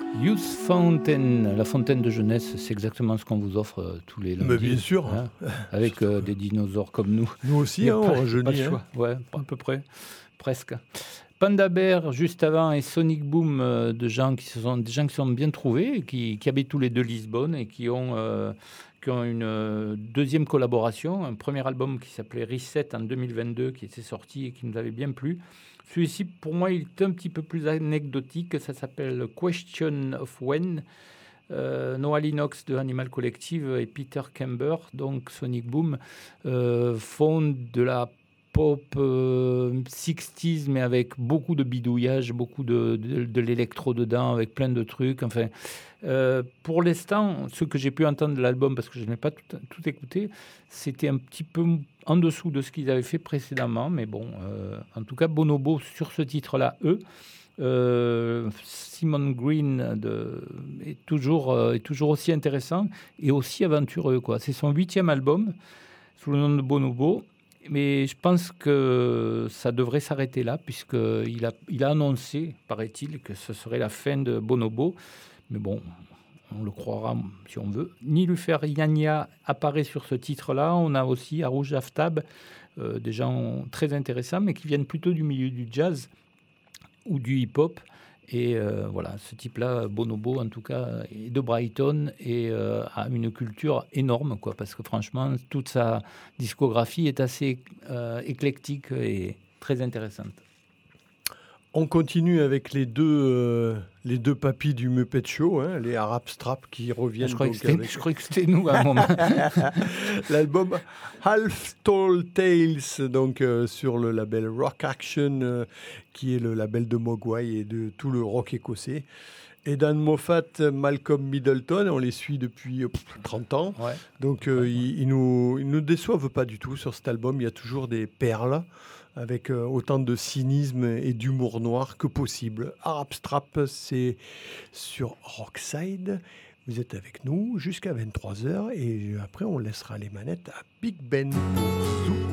Youth Fountain, la fontaine de jeunesse, c'est exactement ce qu'on vous offre tous les lundis. Mais bien sûr. Hein, avec des dinosaures comme nous. Nous aussi, Mais on pas rajeunit. le choix. Ouais, à peu près, presque. Panda Bear juste avant et Sonic Boom, des gens qui sont bien trouvés, qui habitent tous les deux Lisbonne et qui ont une deuxième collaboration, un premier album qui s'appelait Reset en 2022 qui était sorti et qui nous avait bien plu. Celui-ci, pour moi, il est un petit peu plus anecdotique. Ça s'appelle Question of When. Noah Lennox de Animal Collective et Peter Kember, donc Sonic Boom, font de la pop 60s, mais avec beaucoup de bidouillage, beaucoup de l'électro dedans, avec plein de trucs. Enfin, pour l'instant, ce que j'ai pu entendre de l'album, parce que je n'ai pas tout écouté, c'était un petit peu en dessous de ce qu'ils avaient fait précédemment. Mais bon, en tout cas, Bonobo, sur ce titre-là, Simon Green est toujours aussi intéressant et aussi aventureux, quoi. C'est son 8e album sous le nom de Bonobo, mais je pense que ça devrait s'arrêter là, puisqu'il a annoncé, paraît-il, que ce serait la fin de Bonobo. Mais bon, on le croira si on veut. Nilufer Yanya apparaît sur ce titre-là. On a aussi Arouj Aftab, des gens très intéressants, mais qui viennent plutôt du milieu du jazz ou du hip-hop. Et voilà, ce type-là, Bonobo en tout cas, est de Brighton et a une culture énorme, quoi, parce que franchement, toute sa discographie est assez éclectique et très intéressante. On continue avec les deux papis du Muppet Show, hein, les Arab Strap qui reviennent. Je croyais que c'était nous à un moment. L'album Half Tall Tales, donc sur le label Rock Action, qui est le label de Mogwai et de tout le rock écossais. Et Dan Moffat, Malcolm Middleton, on les suit depuis 30 ans. Ouais. Donc ils nous déçoivent pas du tout sur cet album. Il y a toujours des perles avec autant de cynisme et d'humour noir que possible. Arab Strap, c'est sur Rockside. Vous êtes avec nous jusqu'à 23h et après on laissera les manettes à Big Ben pour Zoo.